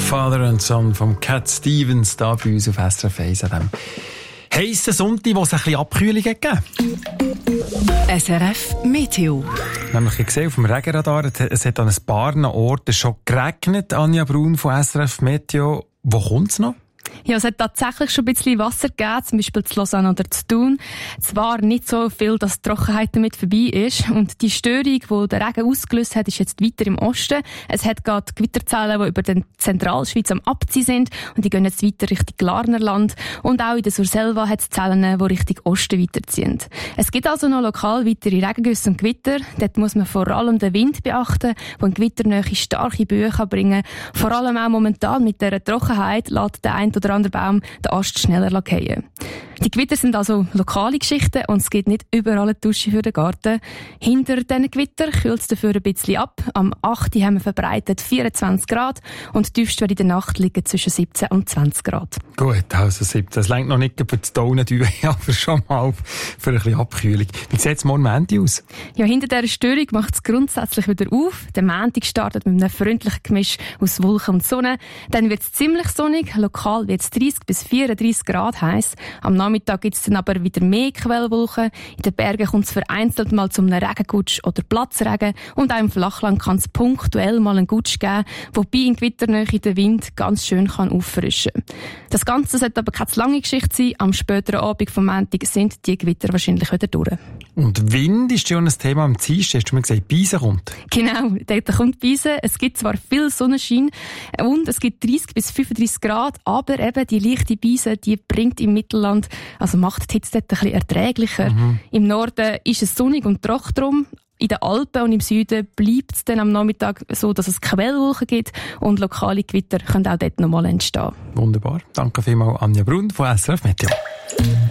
Father and Son vom Cat Stevens da bei uns auf SRF 1 an dem heissen Sonntag, wo es ein bisschen Abkühlung gegeben. SRF Meteo. Nämlich gesehen auf dem Regenradar, es hat an ein paar Orten schon geregnet. Anja Brun von SRF Meteo. Wo kommt es noch? Ja, es hat tatsächlich schon ein bisschen Wasser gegeben, zum Beispiel zu Lausanne oder zu Thun. Zwar nicht so viel, dass die Trockenheit damit vorbei ist. Und die Störung, die der Regen ausgelöst hat, ist jetzt weiter im Osten. Es hat gerade Gewitterzellen, die über die Zentralschweiz am Abziehen sind. Und die gehen jetzt weiter Richtung Glarnerland. Und auch in der Surselva hat es Zellen, die Richtung Osten weiterziehen. Es gibt also noch lokal weitere Regengüsse und Gewitter. Dort muss man vor allem den Wind beachten, der in Gewitternähe starke Böen bringen kann. Vor allem auch momentan mit dieser Trockenheit lässt der ein oder andere Baum den Ast schneller fallen. Die Gewitter sind also lokale Geschichten und es gibt nicht überall eine Dusche für den Garten. Hinter diesen Gewitter kühlt es dafür ein bisschen ab. Am 8. haben wir verbreitet 24 Grad und tiefst in der Nacht liegen zwischen 17 und 20 Grad. Gut, also 17. Das reicht noch nicht für die Donendüe, aber schon mal für ein bisschen Abkühlung. Wie sieht es morgen Montag aus? Ja, hinter dieser Störung macht es grundsätzlich wieder auf. Der Montag startet mit einem freundlichen Gemisch aus Wolken und Sonne. Dann wird es ziemlich sonnig. Lokal wird es 30 bis 34 Grad heiß. Am Nachmittag gibt es dann aber wieder mehr Quellwolken. In den Bergen kommt es vereinzelt mal zu einem Regengutsch oder Platzregen. Und auch im Flachland kann es punktuell mal einen Gutsch geben, wobei in Gewitternähe der Wind ganz schön kann auffrischen kann. Das Ganze sollte aber keine zu lange Geschichte sein. Am späteren Abend vom Montag sind die Gewitter wahrscheinlich wieder durch. Und Wind ist ja ein Thema am Dienstag. Hast du mir gesagt, Beisen kommt? Genau, dort kommt Beisen. Es gibt zwar viel Sonnenschein und es gibt 30 bis 35 Grad, aber eben die leichte Beise, die bringt im Mittelland, also macht die Hitze dort ein bisschen erträglicher. Im Norden ist es sonnig und trocken drum. In den Alpen und im Süden bleibt es dann am Nachmittag so, dass es Quellwolken gibt und lokale Gewitter können auch dort nochmal entstehen. Wunderbar. Danke vielmals, Anja Brun von SRF Meteo.